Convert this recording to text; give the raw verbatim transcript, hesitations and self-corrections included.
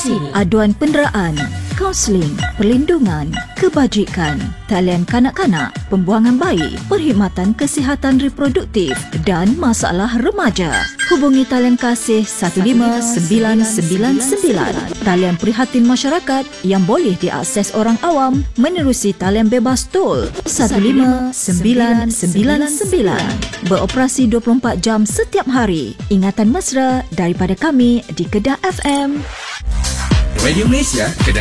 Di sini, aduan penderaan, kaunseling, perlindungan, kebajikan, talian kanak-kanak, pembuangan bayi, perkhidmatan kesihatan reproduktif dan masalah remaja. Hubungi talian kasih satu lima sembilan sembilan sembilan, talian prihatin masyarakat yang boleh diakses orang awam menerusi talian bebas tol satu lima sembilan sembilan sembilan. Beroperasi dua puluh empat jam setiap hari. Ingatan mesra daripada kami di Kedah F M. Radio Malaysia, Kedah